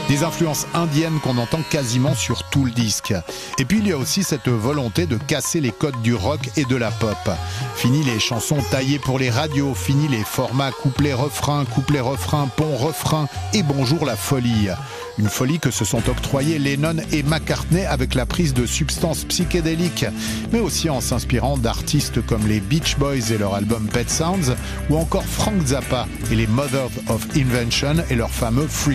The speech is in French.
Des influences indiennes qu'on entend quasiment sur tout le disque. Et puis il y a aussi cette volonté de casser les codes du rock et de la pop. Fini les chansons taillées pour les radios, fini les formats couplet-refrain, pont-refrain et bonjour la folie. Une folie que se sont octroyés Lennon et McCartney avec la prise de substances psychédéliques, mais aussi en s'inspirant d'artistes comme les Beach Boys et leur album Pet Sounds, ou encore Frank Zappa et les Mothers of Invention et leur fameux Free